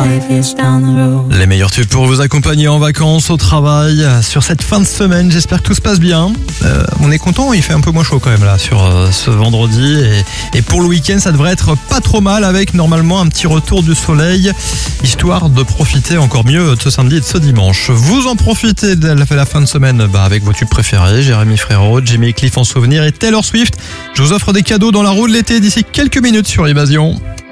5 years down the road. Les meilleurs tubes pour vous accompagner en vacances, au travail, sur cette fin de semaine. J'espère que tout se passe bien. On est content, il fait un peu moins chaud quand même là sur ce vendredi. Et pour le week-end, ça devrait être pas trop mal avec normalement un petit retour du soleil, histoire de profiter encore mieux de ce samedi et de ce dimanche. Vous en profitez de la fin de semaine avec vos tubes préférés, Jérémy Frérot, Jimmy Cliff en souvenir et Taylor Swift. Je vous offre des cadeaux dans la roue de l'été d'ici quelques minutes sur Évasion.